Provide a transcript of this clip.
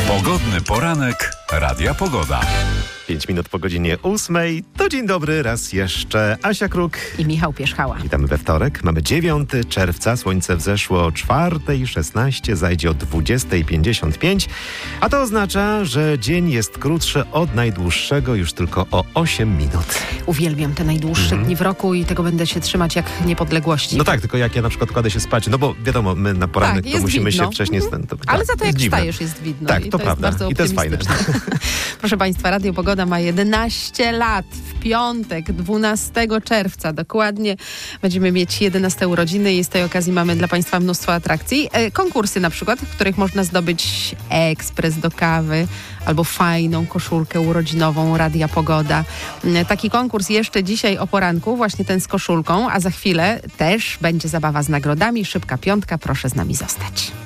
Pogodny poranek Radia Pogoda. 5 minut po godzinie 8. To dzień dobry raz jeszcze. Asia Kruk i Michał Pierzchała. Witamy we wtorek. Mamy 9 czerwca. Słońce wzeszło o 4:16, zajdzie o 20:55. A to oznacza, że dzień jest krótszy od najdłuższego już tylko o 8 minut. Uwielbiam te najdłuższe dni w roku i tego będę się trzymać jak niepodległości. No tak, tylko jak ja na przykład kładę się spać, no bo wiadomo, my na poranek tak, to musimy widno. się wcześniej... Ale za to jak dziwne. wstajesz jest widno. Tak, i to prawda. Jest bardzo I to jest fajne. Proszę Państwa, Radio Pogoda ma 11 lat. W piątek, 12 czerwca dokładnie będziemy mieć 11 urodziny i z tej okazji mamy dla Państwa mnóstwo atrakcji. Konkursy na przykład, w których można zdobyć ekspres do kawy albo fajną koszulkę urodzinową Radia Pogoda. Taki konkurs jeszcze dzisiaj o poranku, właśnie ten z koszulką, a za chwilę też będzie zabawa z nagrodami. Szybka piątka, proszę z nami zostać.